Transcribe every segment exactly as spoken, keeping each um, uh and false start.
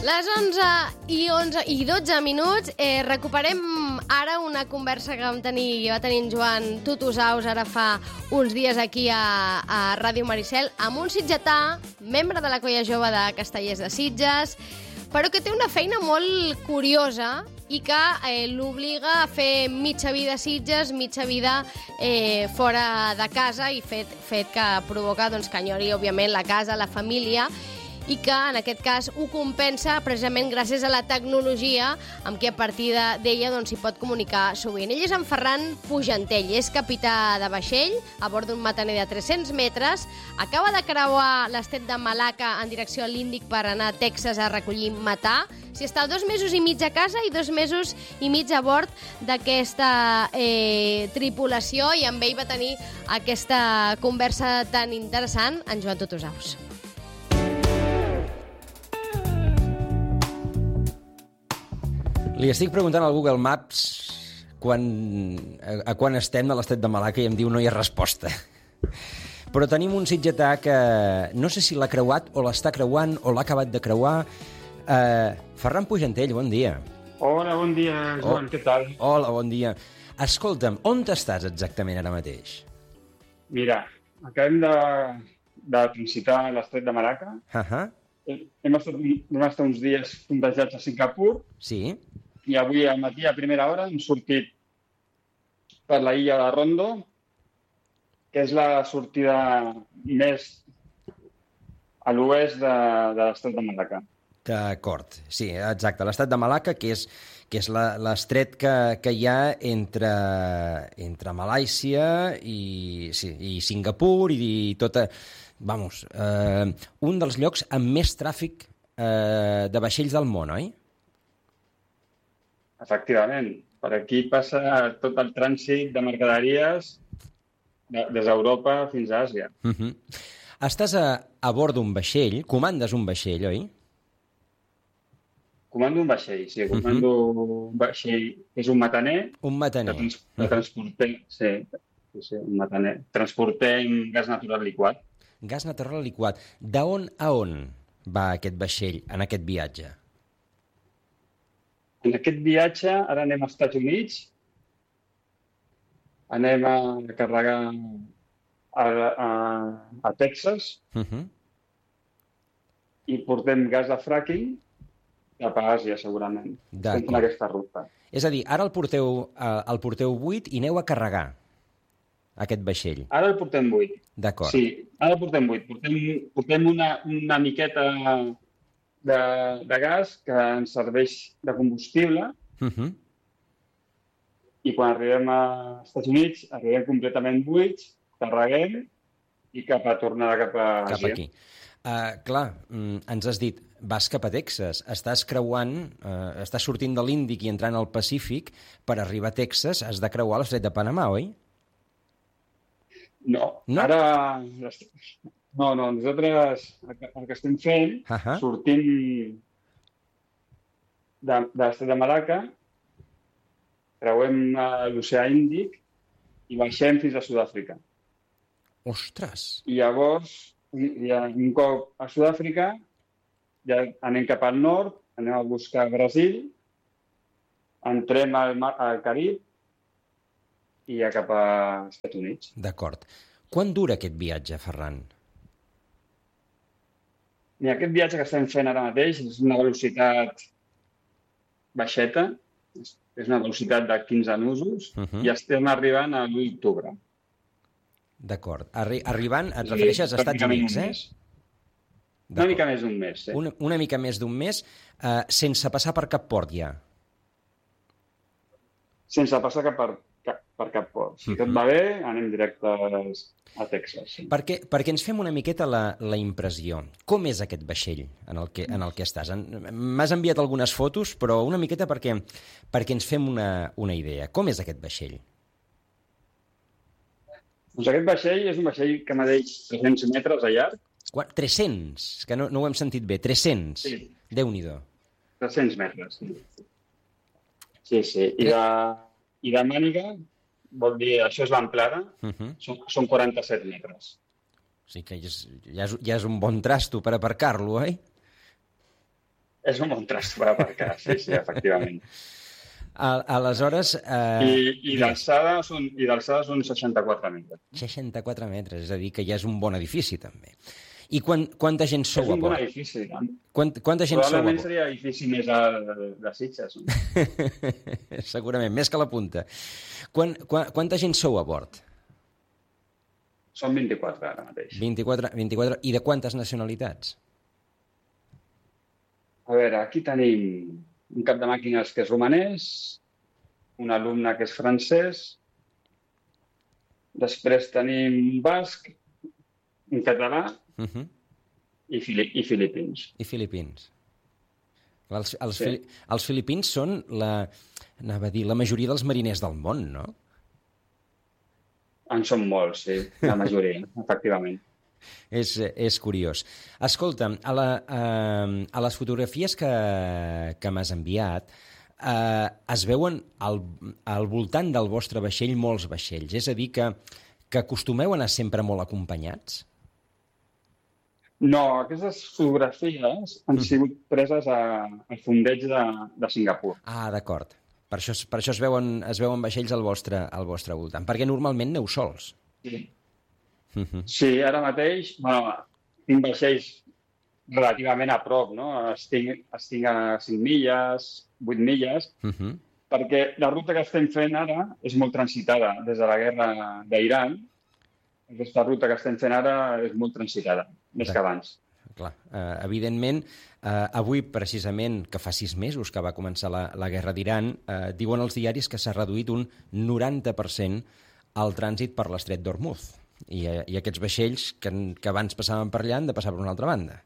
Les onze i onze i dotze minuts, eh, recuperem ara una conversa que vam tenir, va tenir en Joan Tutusaus ara fa uns dies aquí a, a Ràdio Maricel, amb un sitgetà, membre de la colla jove de Castellers de Sitges, però que té una feina molt curiosa i que eh, l'obliga a fer mitja vida a Sitges, mitja vida eh, fora de casa, i fet, fet que provoca doncs, que enyori, òbviament, la casa, la família, i que en aquest cas ho compensa precisament gràcies a la tecnologia amb què a partir d'ella doncs, s'hi pot comunicar sovint. Ell és en Ferran Pujantell, és capità de vaixell a bord d'un mataner de tres-cents metres, acaba de creuar l'estret de Malacca en direcció a l'Índic per anar a Texas a recollir metà. S'hi està dos mesos i mig a casa i dos mesos i mig a bord d'aquesta eh, tripulació, i amb ell va tenir aquesta conversa tan interessant en Joan Tutusaus. Li estic preguntant al Google Maps quan, a, a quan estem a l'estret de Malacca i em diu no hi ha resposta. Però tenim un sitgetà que no sé si l'ha creuat o l'està creuant o l'ha acabat de creuar. Uh, Ferran Pujantell, bon dia. Hola, bon dia, Joan, oh. Què tal? Hola, bon dia. Escolta'm, on estàs exactament ara mateix? Mira, acabem de, de transitar l'estret de Malacca. Uh-huh. Hem estat, hem estat uns dies contagiats a Singapur. Sí. I avui al matí, a primera hora, hem sortit per la illa de Rondo, que és la sortida més a l'oest de, de l'estret de Malacca. D'acord, sí, exacte. L'estret de Malacca, que és, que és l'estret que, que hi ha entre, entre Malàisia i, sí, i Singapur i, i tota... Vamos, eh, un dels llocs amb més tràfic eh, de vaixells del món, oi? Efectivament. Per aquí passa tot el trànsit de mercaderies de, des d'Europa fins a Àsia. Uh-huh. Estàs a, a bord d'un vaixell, comandes un vaixell, oi? Comando un vaixell, sí. Comando uh-huh. un vaixell, és un mataner. Un mataner. Que, trans, que transportem, sí, sí, sí, un mataner. Transportem gas natural liquat. Gas natural liquat. D'on a on va aquest vaixell en aquest viatge? En aquest viatge, ara anem als Estats Units, anem a carregar a, a, a Texas uh-huh. i portem gas de fracking cap a Àsia, segurament. Estem fent aquesta ruta. És a dir, ara el porteu, el porteu buit i aneu a carregar aquest vaixell. Ara el portem buit. D'acord. Sí, ara el portem buit. Portem, portem una, una miqueta de, de gas que ens serveix de combustible uh-huh. i quan arribem als Estats Units arribem completament buits, carreguem i cap a tornar cap a Àsia. Cap aquí. Uh, clar, mm, ens has dit, vas cap a Texas, estàs creuant, uh, estàs sortint de l'Índic i entrant al Pacífic, per arribar a Texas has de creuar l'estret de Panamà, oi? No, no, ara... No, no, nosaltres el que estem fent, uh-huh. sortim de, de l'estret de Malacca, creuem l'oceà Índic i baixem fins a Sud-àfrica. Ostres! I llavors, ja, un cop a Sud-àfrica, ja anem cap al nord, anem a buscar Brasil, entrem al, mar, al Carib i ja cap als Estats Units. D'acord. Quant dura aquest viatge, Ferran? Mira, aquest viatge que estem fent ara mateix és una velocitat baixeta, és una velocitat de quinze nusos, uh-huh. i estem arribant a l'u d'octubre. D'acord. Arri arribant, et refereixes a Estats Units, eh? Una mica més d'un mes, sí. Una, una mica més d'un mes, eh, sense passar per cap port, ja? Sense passar cap per, cap, per cap port. Si uh-huh. tot va bé, anem directes a Texas. Sí. Perquè, perquè ens fem una miqueta la, la impressió. Com és aquest vaixell en el que, en el que estàs? M'has enviat algunes fotos, però una miqueta perquè, perquè ens fem una, una idea. Com és aquest vaixell? Doncs aquest vaixell és un vaixell que medeix tres-cents metres de llarg. Quan? tres-cents? Que no, no ho hem sentit bé. tres-cents? Sí. Déu-n'hi-do. tres-cents metres, sí. Sí, sí. I de, i de màniga... Vol dir, això és l'amplada, uh-huh. són, són quaranta-set metres. Sí que ja és, ja, és, ja és un bon trasto per aparcar-lo, oi? És un bon tros per aparcar, sí, sí, efectivament. Aleshores... Eh... I, i d'alçada són, i d'alçada són seixanta-quatre metres. seixanta-quatre metres, és a dir, que ja és un bon edifici, també. I quan, quanta gent sou a bord? És un bon edifici. Eh? Quant, quanta gent sou a bord? Probablement seria edifici més a, de Sitges. No? Segurament, més que la punta. Quan, quan, quanta gent sou a bord? Són vint-i-quatre ara mateix. vint-i-quatre, vint-i-quatre. I de quantes nacionalitats? A veure, aquí tenim un cap de màquines que és romanès, un alumne que és francès, després tenim un basc, un català uh -huh. i, fili i filipins. I filipins. Els, els, sí. fili els filipins són la, anava a dir, la majoria dels mariners del món, no? En són molts, sí, la majoria, efectivament. És, és curiós. Escolta, a, la, a, a les fotografies que, que m'has enviat eh, es veuen al, al voltant del vostre vaixell molts vaixells. És a dir, que, que acostumeu a anar sempre molt acompanyats? No, aquestes fotografies han sigut preses a, al fondeig de, de Singapur. Ah, d'acord. Per això, per això es, veuen, es veuen vaixells al vostre, al vostre voltant, perquè normalment aneu sols. Sí. Sí, ara mateix, bueno, tinc vaixells relativament a prop, no? Estic, estic a cinc milles, vuit milles, uh -huh. perquè la ruta que estem fent ara és molt transitada des de la guerra d'Iran. Aquesta ruta que estem fent ara és molt transitada, més que abans. Clar, uh, evidentment, uh, avui, precisament, que fa sis mesos que va començar la, la guerra d'Iran, uh, diuen els diaris que s'ha reduït un noranta per cent el trànsit per l'estret d'Hormuz. I, i aquests vaixells que, que abans passaven per allà han de passar per una altra banda.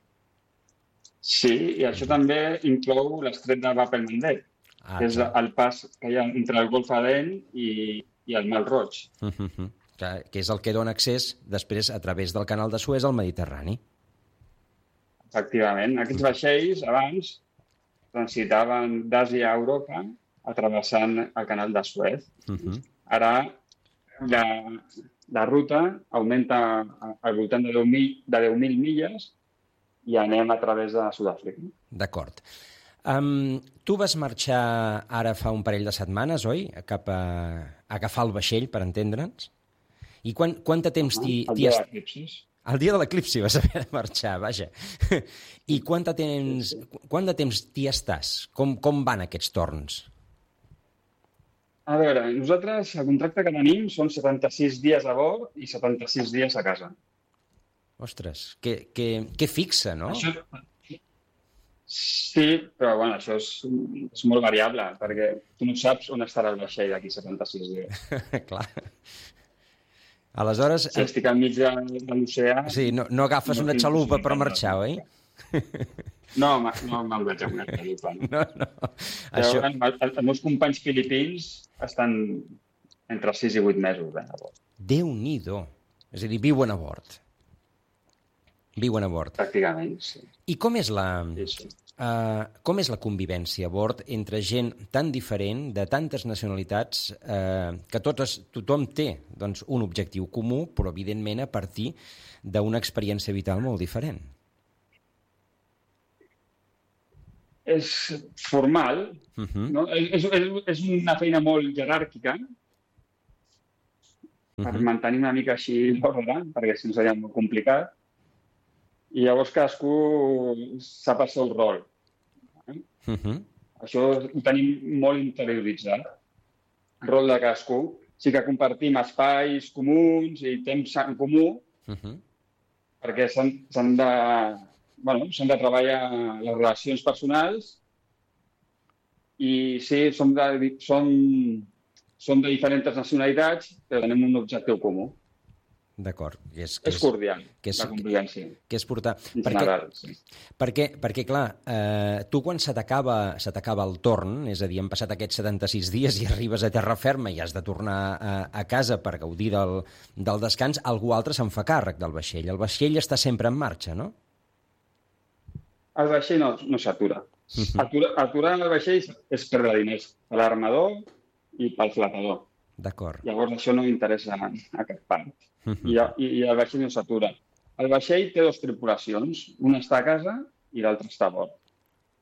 Sí, i això també inclou l'estret de Bab el-Mandeb, ah, que és clar. El pas que hi ha entre el Golf Aden i, i el Mar Roig. Uh -huh. que, que és el que dona accés després a través del canal de Suez al Mediterrani. Efectivament. Aquests vaixells abans transitaven d'Àsia a Europa travessant el canal de Suez. Uh -huh. Ara la... La ruta augmenta al voltant de deu mil milles i anem a través de Sud-àfrica. D'acord. Um, tu vas marxar ara fa un parell de setmanes, oi? Cap a, a agafar el vaixell, per entendre'ns. I quan, quant de temps t'hi... El dia de l'eclipsi. El dia de l'eclipsi vas haver de marxar, vaja. I quant de temps, quant de temps t'hi estàs? Com, com van aquests torns? A veure, nosaltres el contracte que tenim són setanta-sis dies a bord i setanta-sis dies a casa. Ostres, que, que, que fixa, no? Això... Sí, però bueno, això és, és molt variable, perquè tu no saps on estarà el vaixell d'aquí setanta-sis dies. Clar. Aleshores... Si estic al mig de, de l'oceà... Sí, no, no agafes no una xalupa per marxar, oi? No, no me'n vaig a una xalupa. No, no. Això... Els, els meus companys filipins estan entre sis i vuit mesos a bord. Déu-n'hi-do. És a dir, viuen a bord. Viuen a bord. Pràcticament, sí. I com és la, sí, sí. Uh, com és la convivència a bord entre gent tan diferent, de tantes nacionalitats, uh, que totes, tothom té doncs, un objectiu comú, però evidentment a partir d'una experiència vital molt diferent? És formal, uh -huh. no? és, és, és una feina molt jeràrquica, uh -huh. per mantenir una mica així l'ordre, perquè si no seria molt complicat, i llavors cadascú sap el seu rol. Eh? Uh -huh. Això ho tenim molt interioritzat, el rol de cadascú. Sí que compartim espais comuns i temps en comú, uh -huh. perquè s'han de... Bueno, s'han de treballar les relacions personals i sí, som de, som, som de diferents nacionalitats, però tenim un objectiu comú. D'acord. És, és, és cordial, que és, la convivència. Que és portar... En general, perquè, sí. Perquè, perquè clar, eh, tu quan se t'acaba se t'acaba el torn, és a dir, han passat aquests setanta-sis dies i arribes a terra ferma i has de tornar a, a casa per gaudir del, del descans, algú altre se'n fa càrrec del vaixell. El vaixell està sempre en marxa, no? El vaixell no, no s'atura. Uh -huh. Atura, aturar el vaixell és perdre diners per l'armador i pel flotador. D'acord. Llavors això no interessa a, a cap part. Uh -huh. I, I el vaixell no s'atura. El vaixell té dues tripulacions. Una està a casa i l'altra està a bord.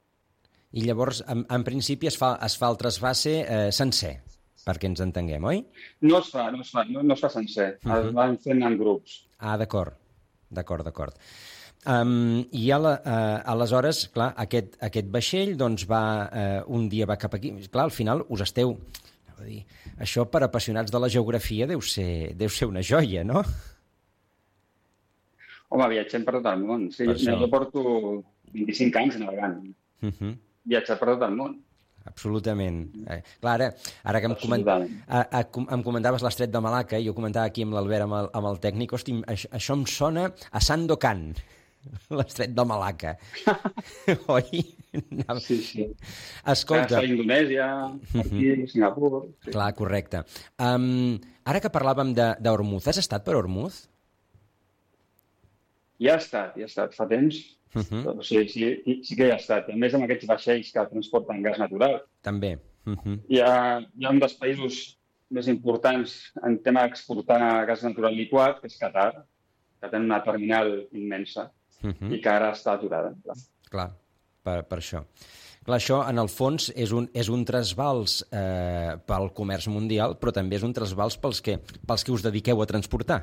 I llavors, en, en principi, es fa, es fa el trasbase eh, sencer, perquè ens entenguem, oi? No es fa, no es fa, no, no es fa sencer. Uh -huh. Es van fent en grups. Ah, d'acord, d'acord, d'acord. Um, I a la, uh, aleshores, clar, aquest, aquest vaixell doncs va, uh, un dia va cap aquí. Clar, al final us esteu... No, dir, això per apassionats de la geografia deu ser, deu ser una joia, no? Home, viatgem per tot el món. Sí, jo porto vint-i-cinc anys navegant. Uh -huh. Viatjar per tot el món. Absolutament. Eh, clar, ara, ara que em, coment, a, a, em comentaves l'estret de Malacca, i jo comentava aquí amb l'Albert, amb, el, amb el tècnic, hosti, això, això em sona a Sandokan, l'estret de Malacca. Oi? Sí, sí. Escolta... A Indonèsia, aquí, uh-huh. Singapur... Sí. Clar, correcte. Um, ara que parlàvem d'Ormuz, has estat per Ormuz? Ja ha estat, ja ha estat. Fa temps... Uh-huh. Sí, sí, sí que hi ha estat. A més, amb aquests vaixells que transporten gas natural. També. Uh-huh. Hi ha, hi ha un dels països més importants en tema d'exportar gas natural liquat, que és Qatar, que té una terminal immensa uh-huh. i que ara està aturada. Clar, clar per, per això. Clar, això, en el fons, és un, és un trasbals eh, pel comerç mundial, però també és un trasbals pels que, pels que us dediqueu a transportar.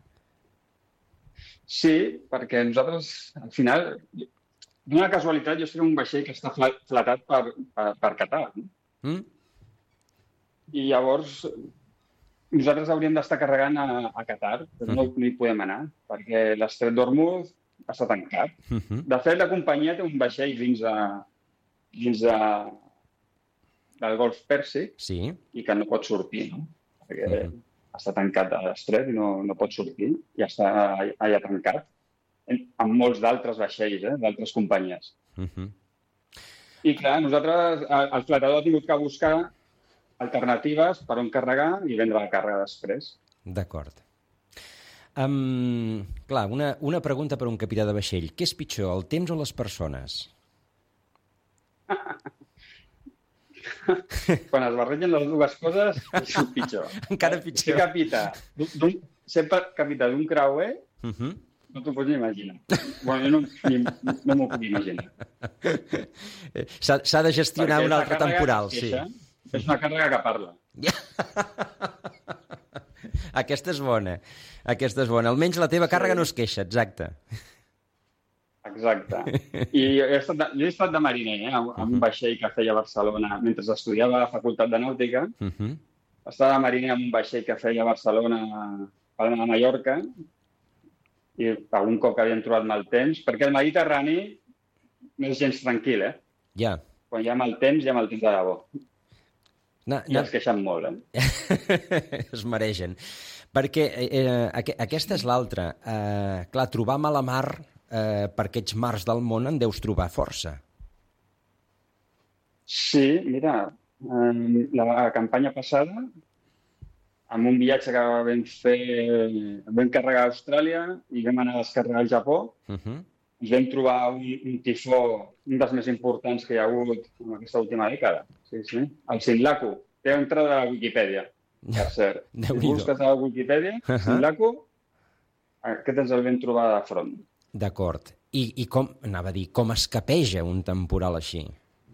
Sí, perquè nosaltres, al final, d'una casualitat, jo estic en un vaixell que està flatat per, per, per Qatar. No? Mm? I llavors, nosaltres hauríem d'estar carregant a, a Qatar, però mm. no, no hi podem anar, perquè l'estret d'Ormuz està tancat. Mm-hmm. De fet, la companyia té un vaixell dins, de, dins de, del Golf Pèrsic sí. i que no pot sortir, no? Perquè... Mm-hmm. està tancat a l'estret i no, no pot sortir, i està allà tancat, amb molts d'altres vaixells, eh, d'altres companyies. Uh-huh. I clar, nosaltres, el flatador ha tingut que buscar alternatives per on carregar i vendre la càrrega després. D'acord. Um, clar, una, una pregunta per un capità de vaixell. Què és pitjor, el temps o les persones? Quan es barregen les dues coses, és el pitjor. Encara pitjor. Ser capità, sempre capità d'un creuer, uh-huh. no t'ho pots ni imaginar. Bueno, jo no, ni, no m'ho puc imaginar. S'ha de gestionar un altre temporal, sí. És una càrrega que parla. Aquesta és bona. Aquesta és bona. Almenys la teva càrrega no es queixa, exacte. Exacte. I he estat de, jo he estat de mariner, eh, amb, amb un vaixell que feia a Barcelona mentre estudiava a la Facultat de Nàutica. Uh-huh. Estava de mariner amb un vaixell que feia a Barcelona per anar a Mallorca i algun cop que havien trobat mal temps, perquè el Mediterrani no és gens tranquil, eh? Ja. Yeah. Quan hi ha mal temps, hi ha mal temps de debò. No, I no. es queixen molt, eh? Es mereixen. Perquè eh, aqu aquesta és l'altra. Eh, clar, trobar mala mar eh, per aquests mars del món en deus trobar força. Sí, mira, eh, la campanya passada, amb un viatge que vam fer, vam carregar a Austràlia i vam anar a descarregar al Japó, uh-huh. ens vam trobar un, un tifó, un dels més importants que hi ha hagut en aquesta última dècada. Sí, sí. El Sinlaku. Té entrada a la Wikipedia, per cert. Si busques a la Wikipedia, uh-huh. Sinlaku, aquest ens el vam trobar de front. D'acord. I, I com, anava a dir, com es capeja un temporal així?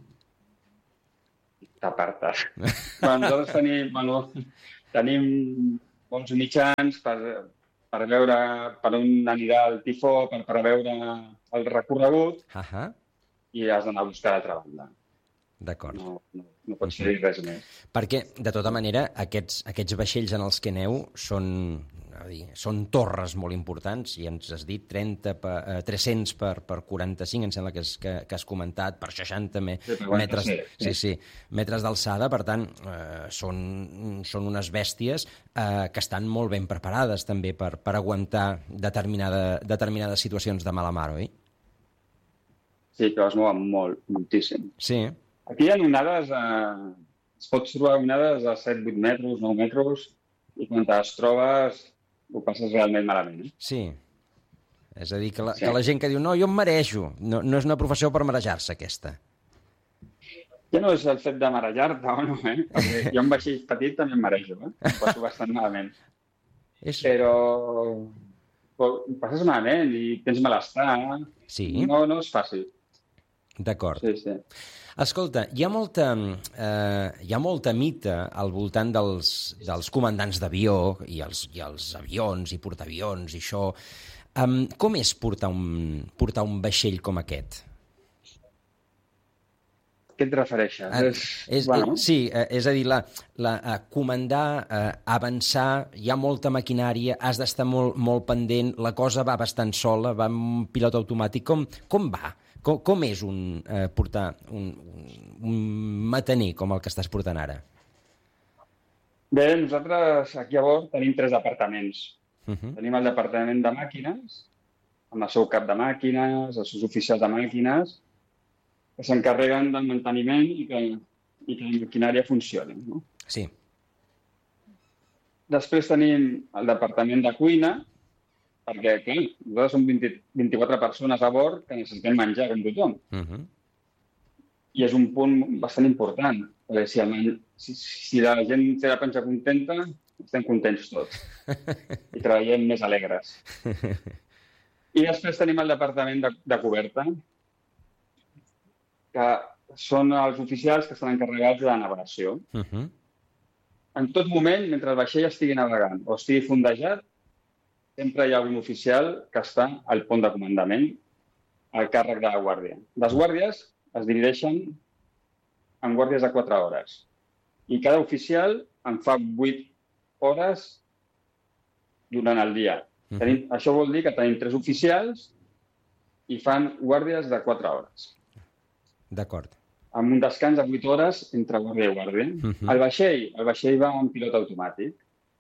T'apartes. Bueno, nosaltres tenim, bueno, tenim bons mitjans per, per veure per on anirà el tifó, per preveure el recorregut, uh-huh. i has d'anar a buscar l'altra banda. D'acord. No, no, no pots fer res més. Perquè, de tota manera, aquests, aquests vaixells en els que aneu són, a dir, són torres molt importants, i ens has dit trenta per, eh, tres-cents per, per quaranta-cinc, em sembla que, és, que, que has comentat, per seixanta me, sí, metres, sí, sí. Sí, metres d'alçada, per tant, eh, són, són unes bèsties eh, que estan molt ben preparades també per, per aguantar determinada, determinades situacions de mala mar, oi? Sí, que es mouen molt, moltíssim. Sí. Aquí hi ha onades, eh, es pot trobar onades de set vuit metres, nou metres, i quan te les trobes ho passes realment malament. Eh? Sí. És a dir, que la, sí. que la gent que diu no, jo em marejo, no, no és una professió per marejar-se, aquesta. Ja no és el fet de marejar-te, o no, eh? Perquè jo en vaixell petit també em marejo, eh? Ho passo bastant malament. És... Però ho passes malament i tens malestar. Sí. No, no és fàcil. D'acord. Sí, sí. Escolta, hi ha molta, eh, hi ha molta mita al voltant dels, dels comandants d'avió i els, i els avions i portaavions i això. Um, com és portar un, portar un vaixell com aquest? Què et refereixes? Eh, és, és, bueno, eh, sí, eh, és a dir, la, la, eh, comandar, eh, avançar, hi ha molta maquinària, has d'estar molt, molt pendent, la cosa va bastant sola, va amb un pilot automàtic. Com, com va? Com, com és un, eh, portar un, un, un mataner com el que estàs portant ara? Bé, nosaltres aquí a bord tenim tres departaments. Uh -huh. Tenim el departament de màquines, amb el seu cap de màquines, els seus oficials de màquines, que s'encarreguen del manteniment i que, i que la maquinària funcioni. No? Sí. Després tenim el departament de cuina, perquè, clar, nosaltres som vint, vint-i-quatre persones a bord que necessitem menjar com tothom. Uh -huh. I és un punt bastant important, perquè si, el, si, si la gent té la panxa contenta, estem contents tots. I treballem més alegres. I després tenim el departament de, de coberta, que són els oficials que estan encarregats de la navegació. Uh -huh. En tot moment, mentre el vaixell estigui navegant o estigui fondejat, sempre hi ha un oficial que està al pont de comandament al càrrec de la guàrdia. Les guàrdies es divideixen en guàrdies de quatre hores i cada oficial en fa vuit hores durant el dia. Uh -huh. Tenim, això vol dir que tenim tres oficials i fan guàrdies de quatre hores. D'acord. Amb un descans de vuit hores entre guàrdia i guàrdia. Uh -huh. El vaixell, el vaixell va amb pilot automàtic.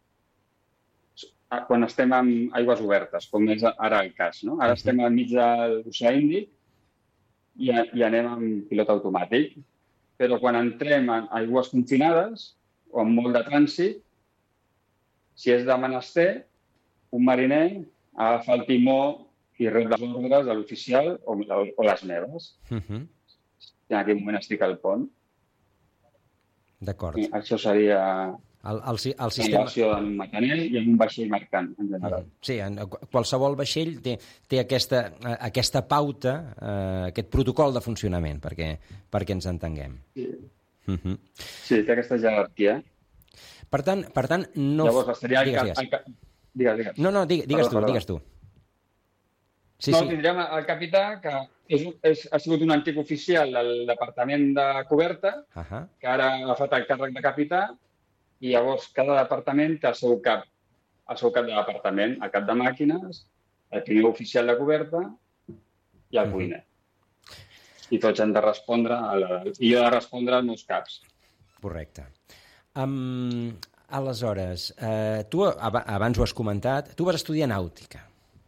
Quan estem en aigües obertes, com és ara el cas. No? Ara uh -huh. estem al mig de l'oceà Índic i, i anem amb pilot automàtic. Però quan entrem en aigües confinades o amb molt de trànsit, si és de menester, un mariner agafa el timó i rep les ordres de l'oficial o, o les meves. Uh -huh. En aquell moment estic al pont. D'acord. Això seria el, el, el la sistema... relació d'un mataner i amb un vaixell mercant, en general. Sí, en qualsevol vaixell té, té aquesta, aquesta pauta, eh, aquest protocol de funcionament, perquè, perquè ens entenguem. Sí. Uh -huh. Sí, té aquesta jerarquia. Per tant, per tant no... Llavors, seria el digues, cap... El cap... Digues, digues. No, no, digues, digues perdó, tu, perdó. digues tu. Sí, no, sí. tindrem el capità, que és, és, ha sigut un antic oficial del departament de coberta, uh -huh. que ara ha agafat el càrrec de capità, i llavors cada departament té el seu cap, el seu cap de departament, el cap de màquines, el primer oficial de coberta i el cuiner. Uh -huh. I tots han de respondre, a la, i jo he de respondre als meus caps. Correcte. Um, aleshores, uh, tu abans ho has comentat, tu vas estudiar nàutica.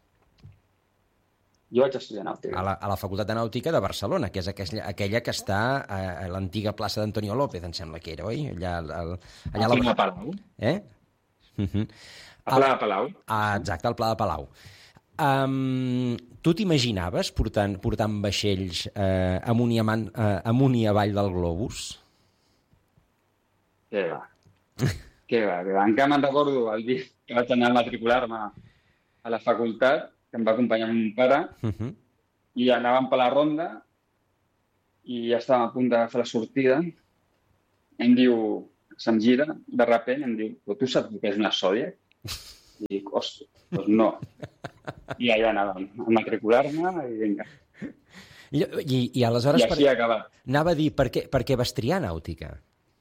Jo vaig estudiar nàutica. A la, a la Facultat de Nàutica de Barcelona, que és aquella, aquella que està a, a l'antiga plaça d'Antonio López, em sembla que era, oi? Allà, al, allà al Pla de Palau. Eh? Uh -huh. Al Pla de Palau. Ah, exacte, al Pla de Palau. Um, tu t'imaginaves portant, portant vaixells eh, amunt, i amant, eh, amunt i avall del globus? Què va? Què va? Què va? Encara me'n recordo el dia que vaig anar a matricular-me a la facultat, que em va acompanyar amb mon pare, uh -huh. i anàvem per la ronda i ja estàvem a punt de fer la sortida. Em diu, se'm gira, de repent, em diu, però tu saps què és una Zodiac? I dic, ostres, doncs no. I allà anàvem a matricular-me i vinga. I, i, i aleshores... I així per... ha acabat. Anava a dir, per què, per què vas triar nàutica?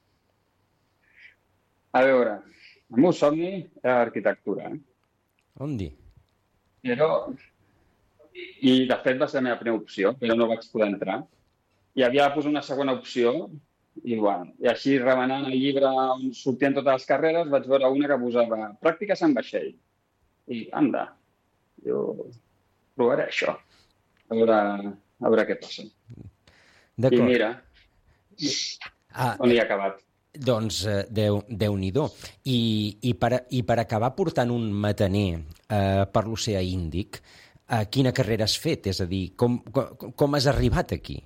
A veure, el meu somni era l'arquitectura. Eh? On dir? Però... I, de fet, va ser la meva primera opció, però no vaig poder entrar. I havia de posar una segona opció, i, bueno, i així, remenant el llibre on sortien totes les carreres, vaig veure una que posava pràctiques en vaixell. I, anda, jo provaré això, a veure, a veure què passa. I mira, ah, on hi ha acabat. Doncs eh, Déu, Déu-n'hi-do. I, i, per, I per acabar portant un mataner eh, per l'oceà Índic, eh, quina carrera has fet? És a dir, com, com, com has arribat aquí?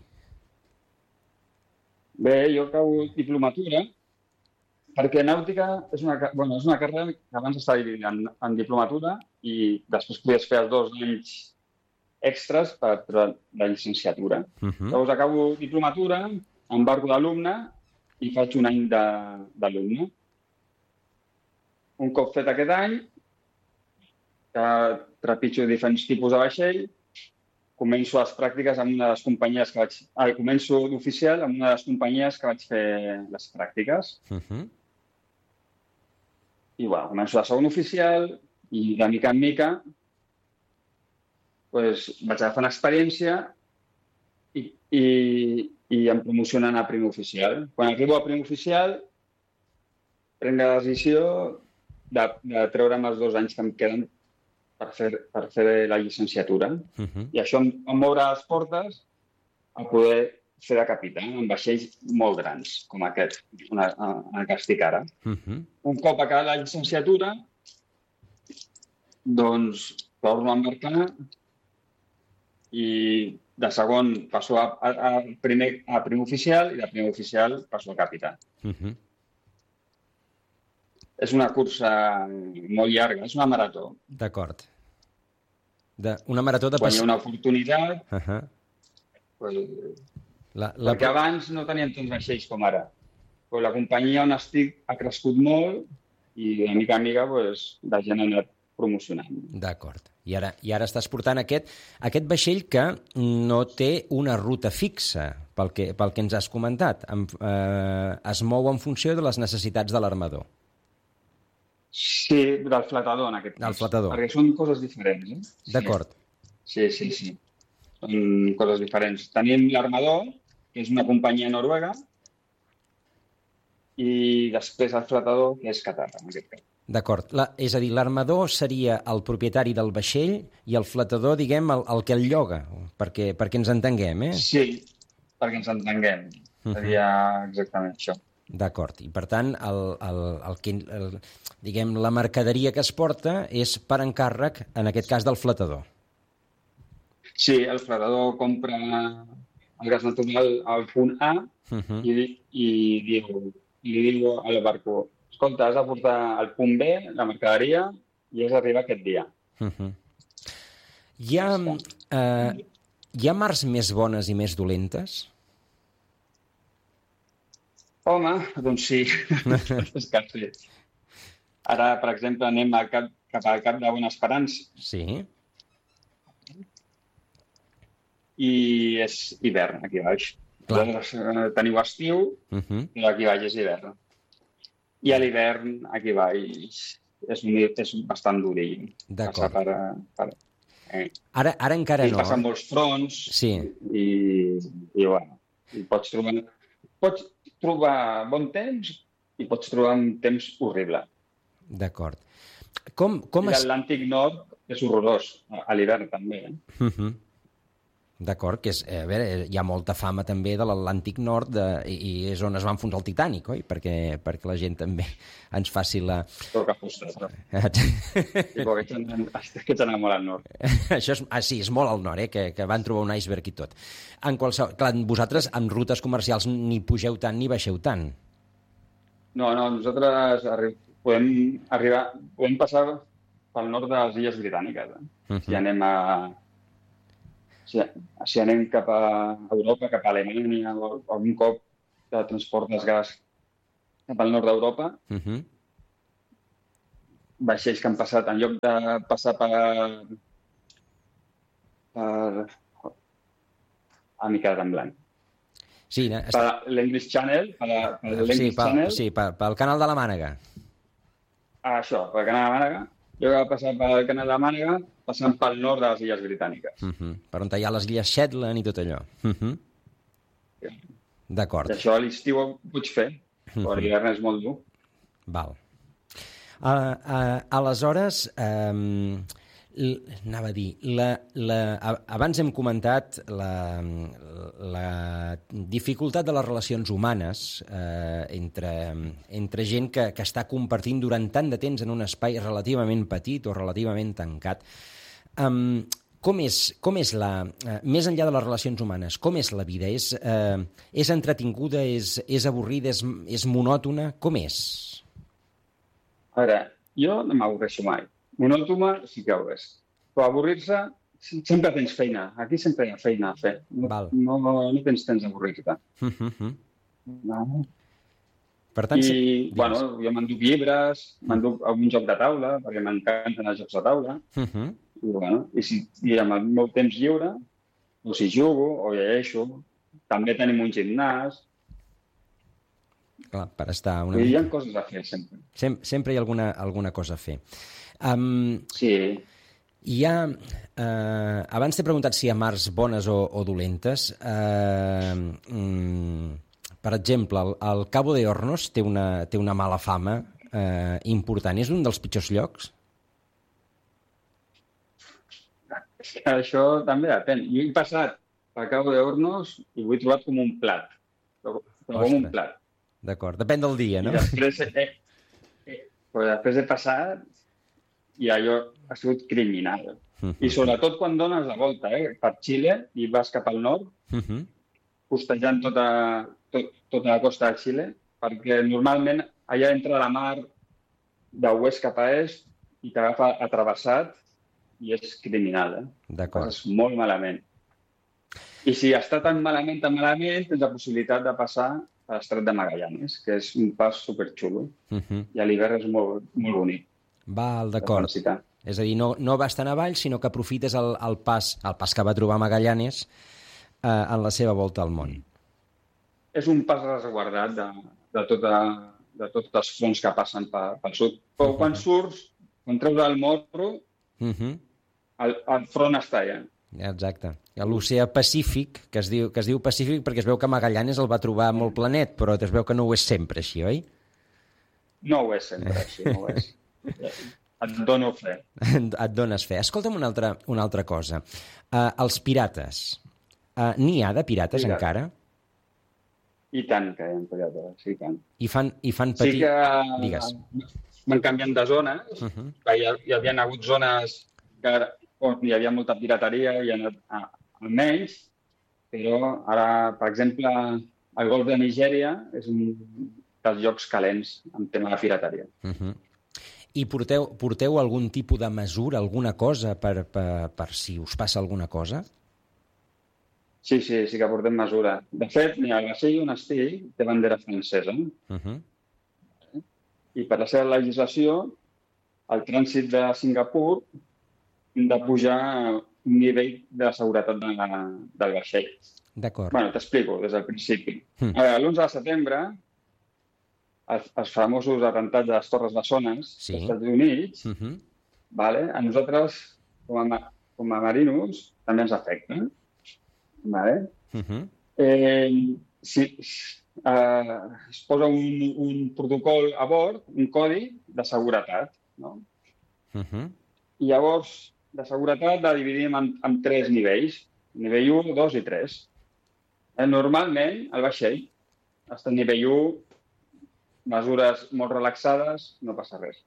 Bé, jo acabo diplomatura, perquè nàutica és una, bueno, és una carrera que abans estava dividida en, en diplomatura i després podies fer els dos anys extras per la llicenciatura. Uh -huh. Llavors acabo diplomatura, embarco d'alumne i faig un any d'alumne. Un cop fet aquest any, que trepitjo diferents tipus de vaixell, començo les pràctiques amb una de les companyies que vaig... Ah, començo d'oficial amb una de les companyies que vaig fer les pràctiques. Uh -huh. I, bueno, començo de segon oficial i de mica en mica pues, vaig agafant experiència i, i, i em promocionen a primer oficial. Quan arribo a primer oficial, prenc la decisió de, de treure'm els dos anys que em queden per fer, per fer la llicenciatura. Uh -huh. I això em, em obre les portes a poder fer de capità en vaixells molt grans, com aquest, en el que estic ara. Uh -huh. Un cop acabat la llicenciatura, doncs torno a embarcar i de segon passo a, a, a, primer, a primer oficial i de primer oficial passo a capità. Uh -huh. És una cursa molt llarga, és una marató. D'acord. De, una marató de... Quan hi ha una oportunitat... Uh -huh. pues, la, la... Perquè abans no teníem tants vaixells com ara. Pues la companyia on estic ha crescut molt i de mica en mica pues, la gent ha anat promocionant. D'acord. I ara, I ara estàs portant aquest, aquest vaixell que no té una ruta fixa, pel que, pel que ens has comentat. En, eh, es mou en funció de les necessitats de l'armador. Sí, del flotador, en aquest cas. Del flotador. Perquè són coses diferents, eh? Sí. D'acord. Sí, sí, sí. Són coses diferents. Tenim l'armador, que és una companyia noruega, i després el flotador, que és Qatar, en aquest cas. D'acord. És a dir, l'armador seria el propietari del vaixell i el flotador, diguem, el, el que el lloga, perquè, perquè ens entenguem, eh? Sí, perquè ens entenguem. Seria exactament això. D'acord. I, per tant, el, el, el que, el, diguem, la mercaderia que es porta és per encàrrec, en aquest cas, del flotador. Sí, el flotador compra el gas natural al punt A uh -huh. i, i, diu, i li diu al barco: escolta, has de portar al punt B la mercaderia i has d'arribar aquest dia. Uh -huh. Hi ha, eh, hi ha mars més bones i més dolentes? Home, doncs sí. És que sí. Ara, per exemple, anem a cap, cap al Cap de Bona Esperança. Sí. I és hivern, aquí baix. Llavors, teniu estiu, uh -huh. i aquí baix és hivern. I a l'hivern, aquí baix, és, és bastant durill. D'acord. Per, per, eh. Ara, ara encara I no. I passen molts fronts. Sí. I, i, bueno, i pots trobar, pots trobar bon temps i pots trobar un temps horrible. D'acord. Com, com I l'Atlàntic Nord és horrorós, a l'hivern també. Eh? Uh -huh. D'acord, que és, a veure, hi ha molta fama també de l'Atlàntic Nord de, i és on es va enfonsar el Titanic, oi? Perquè, perquè la gent també ens faci la... Però que fusta, però. I perquè ets anat molt al nord. Això és, ah, sí, és molt al nord, eh? Que, que van trobar un iceberg i tot. En qualsevol... Clar, vosaltres amb rutes comercials ni pugeu tant ni baixeu tant. No, no, nosaltres arri podem arribar, podem passar pel nord de les Illes Britàniques. Eh? Uh -huh. Si anem a... Si, si anem cap a Europa, cap a Alemanya, o algun cop que transportes gas cap al nord d'Europa, uh -huh. vaixells que han passat, en lloc de passar per... per... Ah, m'he quedat en blanc. Sí, no, per l'English Channel, per l'English sí, Channel. Sí, pel canal de la Mànega. Ah, això, pel canal de la Mànega. Jo que va passar pel canal de la Mànega, passant pel nord de les Illes Britàniques. Uh -huh. Per on hi ha les Illes Shetland i tot allò. Uh -huh. Sí. D'acord. I això a l'estiu ho puig fer, però uh -huh. l'hivern és molt dur. Val. Uh, uh, aleshores, um, anava a dir, la, la, abans hem comentat la, la dificultat de les relacions humanes eh, entre, entre gent que, que està compartint durant tant de temps en un espai relativament petit o relativament tancat. Um, com és, com és la, eh, més enllà de les relacions humanes, com és la vida? És, eh, és entretinguda, és, és avorrida, és, és monòtona? Com és? A veure, jo no m'avorreixo mai. Monòtona sí que ho és. Però avorrir-se sempre tens feina. Aquí sempre hi ha feina a fer. No, Val. no, no tens temps d'avorrir-te. Uh -huh. No. Per tant, I, sí. bueno, jo m'enduc llibres, m'enduc algun joc de taula, perquè m'encanten els jocs de taula. Uh -huh. I, bueno, i, si, i amb el meu temps lliure, o si jugo, o llegeixo. També tenim un gimnàs. Clar, per estar una I hi mica... ha coses a fer, sempre. Sem sempre hi ha alguna, alguna cosa a fer. Um, Sí. hi ha... Uh, abans t'he preguntat si hi ha mars bones o, o dolentes. Uh, um, per exemple, el, el Cabo de Hornos té una, té una mala fama uh, important. És un dels pitjors llocs? Això també depèn. Jo he passat per Cabo de Hornos i ho he trobat com un plat. Però com un plat. D'acord, depèn del dia, no? I després, eh, eh, però després he passat i allò ha sigut criminal. Uh -huh. I sobretot quan dones la volta eh, per Xile i vas cap al nord, Uh -huh. costejant tota, tot, tota la costa de Xile, perquè normalment allà entra la mar d'oest cap a est i t'agafa atravessat i és criminal, eh? D'acord. Passes molt malament. I si està tan malament, tan malament, tens la possibilitat de passar a l'estret de Magallanes, que és un pas superxulo. Uh -huh. I a l'hivern és molt, molt bonic. Val, d'acord. de transitar. És a dir, no, no vas tan avall, sinó que aprofites el, el, pas, el pas que va trobar Magallanes eh, en la seva volta al món. És un pas resguardat de, de, tota, de tots els fronts que passen per, pel sud. Però Uh-huh. quan surts, quan treus el morro, Uh -huh. el, el front està allà. Exacte. L'oceà Pacífic, que es, diu, que es diu Pacífic perquè es veu que Magallanes el va trobar molt planet, però es veu que no ho és sempre així, oi? No ho és sempre així, no ho és. Et dono fe. Et dones fe. Escolta'm una altra, una altra cosa. Uh, els pirates. Uh, N'hi ha de pirates Pirates. encara? I tant que hi ha pirates, sí, i tant. I fan, i fan patir... Sí que Digues. van canviant de zones. Uh -huh. Hi, hi havia hagut zones que, on hi havia molta pirateria i han anat almenys, però ara, per exemple, el golf de Nigèria és un dels llocs calents en tema de pirateria. Uh -huh. I porteu, porteu algun tipus de mesura, alguna cosa, per, per, per si us passa alguna cosa? Sí, sí, sí que portem mesura. De fet, ni al vaixell on estic té bandera francesa. Uh -huh. I per la seva legislació, el trànsit de Singapur hem de pujar un nivell de seguretat de la, del vaixell. D'acord. Bueno, t'explico des del principi. Mm. L'onze de setembre, els, els famosos atemptats de les Torres Bessones Sí. dels Estats Units, Uh -huh. vale? A nosaltres, com a, ma- com a marinos, també ens afecta. Vale? Uh -huh. Eh, si, eh, es posa un, un protocol a bord, un codi de seguretat. No? Uh -huh. I llavors, de seguretat la dividim en, en tres nivells. Nivell u, dos i tres. Eh, normalment, el vaixell està a nivell u, mesures molt relaxades, no passa res.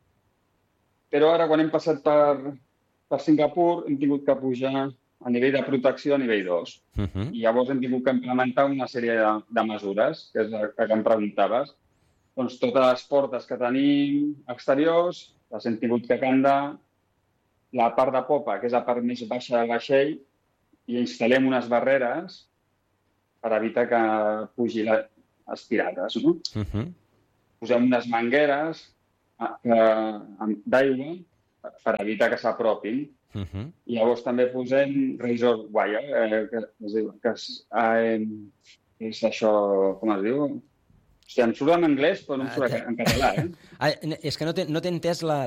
Però ara, quan hem passat per, per Singapur, hem tingut que pujar a nivell de protecció a nivell dos. Uh -huh. I llavors hem tingut que implementar una sèrie de, de mesures, que és el que em preguntaves. Doncs totes les portes que tenim exteriors les hem tingut que candar, la part de popa, que és la part més baixa del vaixell, i instal·lem unes barreres per evitar que pugi la, els pirates. No? Uh -huh. Posem unes mangueres eh, d'aigua per evitar que s'apropin. Uh -huh. I llavors també posem razor wire, eh, que, es diu, que és, eh, és això, com es diu? O sigui, em surt en anglès, però no em surt en català, eh? Ah, és que no t'he no t'he entès la,